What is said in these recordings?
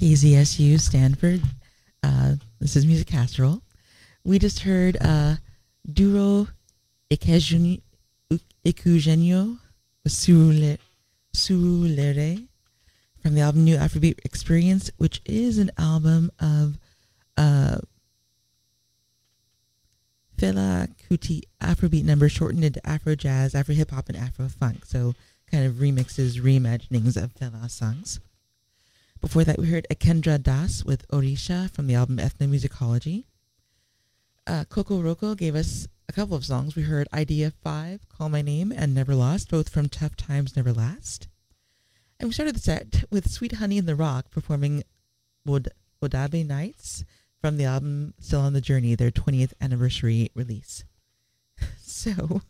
KZSU Stanford. This is Music Casserole. We just heard Duro Ikugenyo Surulere from the album New Afrobeat Experience, which is an album of Fela Kuti Afrobeat numbers shortened into Afro jazz, Afro hip hop, and Afro funk. So kind of remixes, reimaginings of Fela songs. Before that, we heard Akendra Das with Orisha from the album Ethnomusicology. Coco Roco gave us a couple of songs. We heard Idea 5, Call My Name, and Never Lost, both from Tough Times Never Last. And we started the set with Sweet Honey in the Rock performing Wodabe Nights from the album Still on the Journey, their 20th anniversary release. So,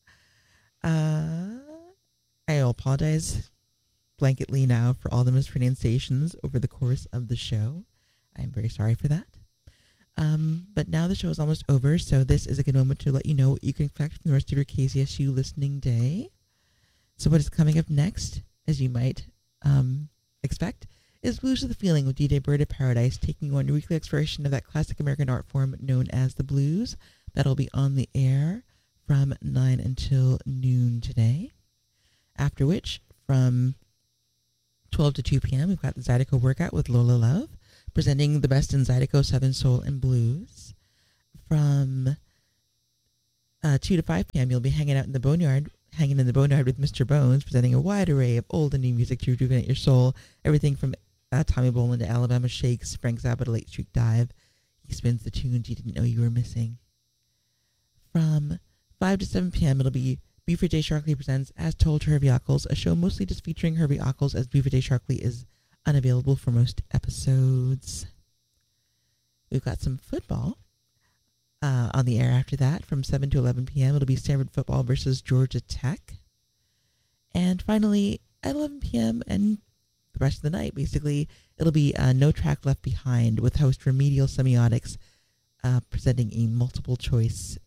I apologize blanketly now for all the mispronunciations over the course of the show. I'm very sorry for that. But now the show is almost over, so this is a good moment to let you know what you can expect from the rest of your KZSU listening day. So what is coming up next, as you might expect, is Blues of the Feeling with DJ Bird of Paradise, taking you on a weekly exploration of that classic American art form known as the blues. That'll be on the air from 9 until noon today. After which, from 12 to 2 p.m., we've got the Zydeco Workout with Lola Love, presenting the best in Zydeco, Southern Soul, and Blues. From 2 to 5 p.m., you'll be hanging in the Boneyard with Mr. Bones, presenting a wide array of old and new music to rejuvenate your soul. Everything from Tommy Bolin to Alabama Shakes, Frank Zappa to Late Street Dive. He spins the tunes you didn't know you were missing. From 5 to 7 p.m., it'll be Buford J. Sharkley presents As Told to Herbie Ockles, a show mostly just featuring Herbie Ockles, as Buford J. Sharkley is unavailable for most episodes. We've got some football on the air after that. From 7 to 11 p.m., it'll be Stanford football versus Georgia Tech. And finally, at 11 p.m. and the rest of the night, basically, it'll be No Track Left Behind with host Remedial Semiotics presenting a multiple choice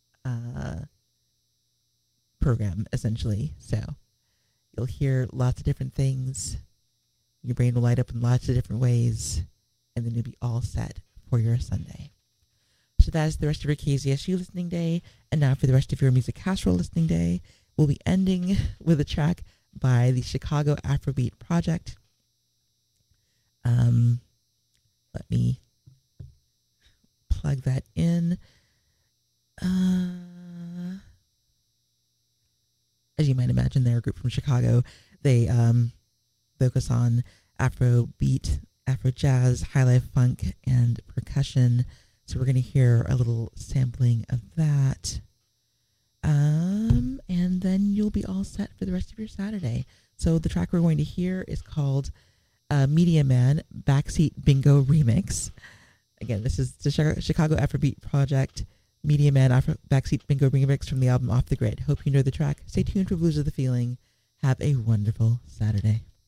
program, essentially. So you'll hear lots of different things. Your brain will light up in lots of different ways, and then you'll be all set for your Sunday. So that is the rest of your KZSU listening day. And now for the rest of your Music Casserole listening day, we'll be ending with a track by the Chicago Afrobeat Project. Let me plug that in. As you might imagine, they're a group from Chicago. They focus on Afrobeat, Afro jazz, high life funk, and percussion. So we're going to hear a little sampling of that. And then you'll be all set for the rest of your Saturday. So the track we're going to hear is called Media Man Backseat Bingo Remix. Again, this is the Chicago Afrobeat Project, Media Man Backseat Bingo Remix from the album Off the Grid. Hope you enjoy the track. Stay tuned for Blues of the Feeling. Have a wonderful Saturday.